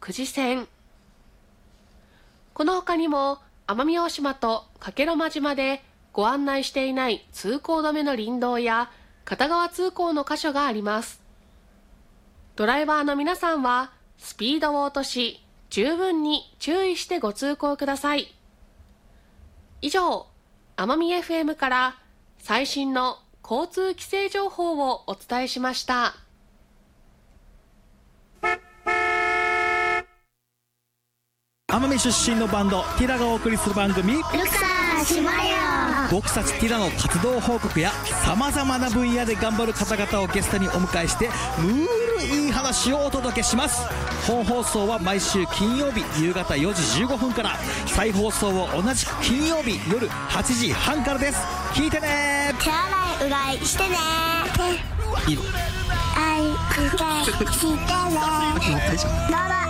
久慈線。この他にも奄美大島と加計呂麻島でご案内していない通行止めの林道や片側通行の箇所があります。ドライバーの皆さんはスピードを落とし、十分に注意してご通行ください。以上、奄美 FM から最新の交通規制情報をお伝えしました。 奄美出身のバンドティラがお送りする番組ルクサー島よ。 僕たちティラの活動報告やさまざまな分野で頑張る方々をゲストにお迎えしてルールいい話をお届けします。本放送は毎週金曜日夕方4時15分から、再放送を同じく金曜日夜8時半からです。聞いてね。 手洗いうがいしてね。 いいの愛してね。どうぞ。